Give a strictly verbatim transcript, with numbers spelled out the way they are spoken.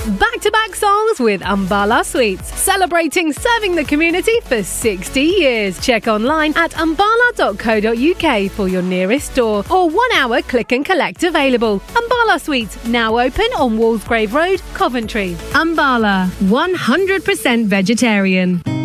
Back-to-back songs with Umbala Sweets, celebrating serving the community for sixty years. Check online at umbala dot co dot uk for your nearest store or one-hour click and collect available. Umbala Sweets, now open on Walsgrave Road, Coventry. Umbala, one hundred percent vegetarian.